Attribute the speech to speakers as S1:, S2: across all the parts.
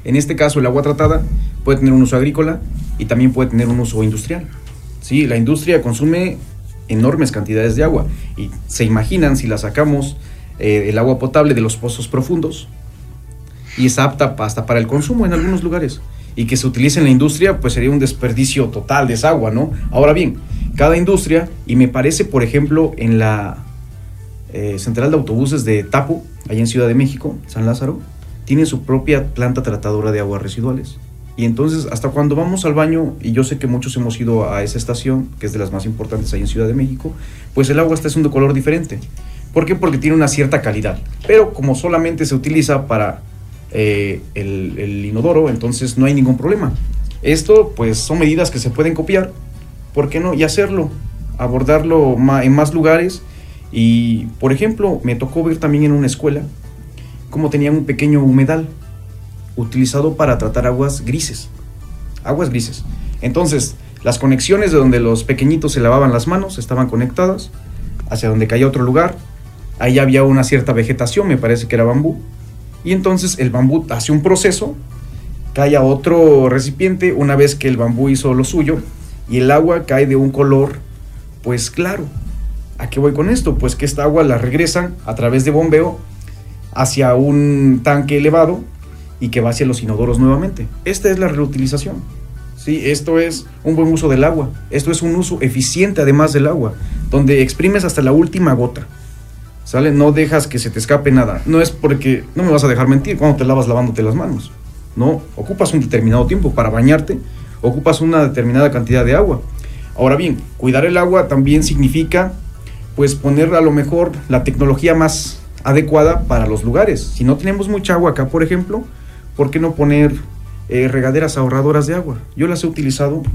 S1: En este caso, el agua tratada puede tener un uso agrícola y también puede tener un uso industrial. Sí, la industria consume enormes cantidades de agua y se imaginan si la sacamos el agua potable de los pozos profundos y es apta hasta para el consumo en algunos lugares y que se utilice en la industria, pues sería un desperdicio total de esa agua, ¿no? Ahora bien, cada industria, y me parece, por ejemplo, en la central de autobuses de Tapo, allá en Ciudad de México, San Lázaro, tiene su propia planta tratadora de aguas residuales. Y entonces, hasta cuando vamos al baño, y yo sé que muchos hemos ido a esa estación, que es de las más importantes ahí en Ciudad de México, pues el agua está de color diferente. ¿Por qué? Porque tiene una cierta calidad. Pero como solamente se utiliza para el inodoro, entonces no hay ningún problema. Esto, pues, son medidas que se pueden copiar, ¿por qué no? Y hacerlo, abordarlo en más lugares. Y, por ejemplo, me tocó ver también en una escuela cómo tenían un pequeño humedal utilizado para tratar aguas grises. Entonces, las conexiones de donde los pequeñitos se lavaban las manos estaban conectadas hacia donde caía otro lugar. Ahí había una cierta vegetación, me parece que era bambú. Y entonces el bambú hace un proceso, cae a otro recipiente una vez que el bambú hizo lo suyo y el agua cae de un color, pues claro. ¿A qué voy con esto? Pues que esta agua la regresan a través de bombeo hacia un tanque elevado y que va hacia los inodoros nuevamente. Esta es la reutilización. Sí, esto es un buen uso del agua. Esto es un uso eficiente además del agua, donde exprimes hasta la última gota. ¿Sale? No dejas que se te escape nada. No es porque, no me vas a dejar mentir, cuando te lavas lavándote las manos. No, ocupas un determinado tiempo para bañarte, ocupas una determinada cantidad de agua. Ahora bien, cuidar el agua también significa, pues, poner a lo mejor la tecnología más adecuada para los lugares. Si no tenemos mucha agua acá, por ejemplo, ¿por qué no poner regaderas ahorradoras de agua? Yo las he utilizado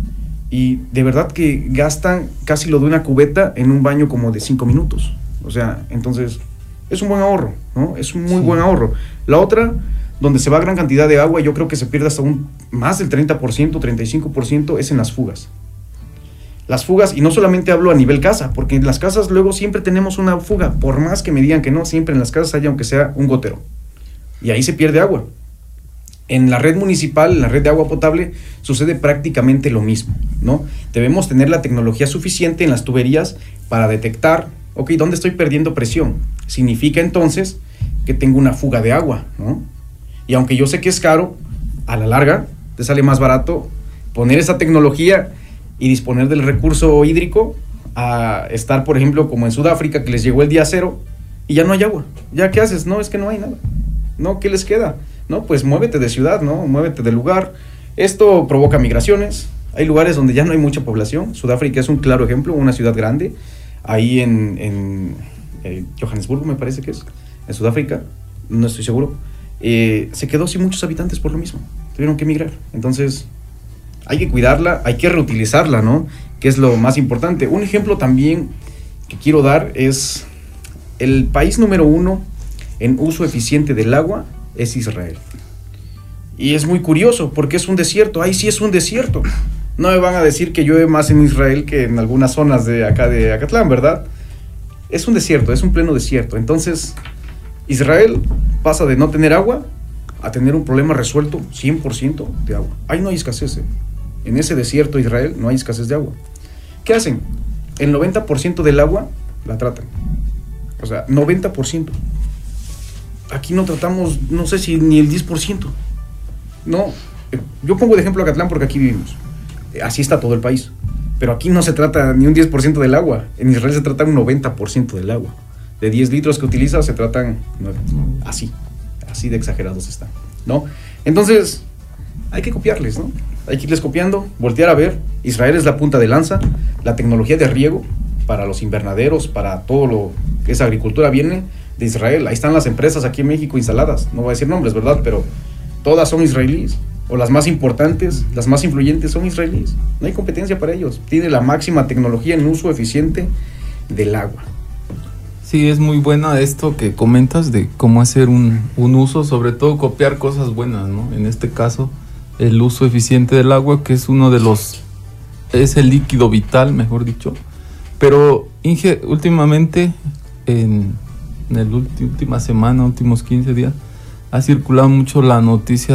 S1: y de verdad que gastan casi lo de una cubeta en un baño como de 5 minutos. O sea, entonces es un buen ahorro, ¿no? Es un muy buen ahorro. La otra, donde se va gran cantidad de agua, yo creo que se pierde hasta más del 30%, 35%, es en las fugas. Las fugas, y no solamente hablo a nivel casa, porque en las casas luego siempre tenemos una fuga, por más que me digan que no, siempre en las casas hay aunque sea un gotero. Y ahí se pierde agua. En la red municipal, en la red de agua potable, sucede prácticamente lo mismo, ¿no? Debemos tener la tecnología suficiente en las tuberías para detectar, ok, ¿dónde estoy perdiendo presión? Significa entonces que tengo una fuga de agua, ¿no? Y aunque yo sé que es caro, a la larga te sale más barato poner esa tecnología y disponer del recurso hídrico a estar, por ejemplo, como en Sudáfrica, que les llegó el día cero y ya no hay agua. ¿Ya qué haces? No, es que no hay nada. No, ¿qué les queda? No, pues muévete de ciudad, ¿no? Muévete de lugar. Esto provoca migraciones. Hay lugares donde ya no hay mucha población. Sudáfrica es un claro ejemplo, una ciudad grande. Ahí en Johannesburgo, me parece que es, en Sudáfrica, no estoy seguro, se quedó sin muchos habitantes por lo mismo. Tuvieron que emigrar. Entonces, hay que cuidarla, hay que reutilizarla, ¿no? Que es lo más importante. Un ejemplo también que quiero dar es el país número 1 en uso eficiente del agua es Israel. Y es muy curioso porque es un desierto. Ahí sí es un desierto. No me van a decir que llueve más en Israel que en algunas zonas de acá de Acatlán, ¿verdad? Es un desierto, es un pleno desierto. Entonces, Israel pasa de no tener agua a tener un problema resuelto 100% de agua. Ahí no hay escasez, ¿eh? En ese desierto Israel no hay escasez de agua. ¿Qué hacen? El 90% del agua la tratan. O sea, 90%. Aquí no tratamos, no sé si ni el 10%. No, yo pongo de ejemplo Acatlán porque aquí vivimos. Así está todo el país. Pero aquí no se trata ni un 10% del agua. En Israel se trata un 90% del agua. De 10 litros que utiliza se tratan 9. Así de exagerados están, ¿no? Entonces, hay que copiarles, ¿no? Hay que irles copiando, voltear a ver. Israel es la punta de lanza. La tecnología de riego para los invernaderos, para todo lo que es agricultura viene de Israel. Ahí están las empresas aquí en México instaladas. No voy a decir nombres, ¿verdad? Pero todas son israelíes. O las más importantes, las más influyentes son israelíes. No hay competencia para ellos. Tiene la máxima tecnología en uso eficiente del agua.
S2: Sí, es muy buena esto que comentas de cómo hacer un uso, sobre todo copiar cosas buenas, ¿no? En este caso, el uso eficiente del agua, que es uno de los... es el líquido vital, mejor dicho. Pero, Inge, últimamente, en la última semana, últimos 15 días, ha circulado mucho la noticia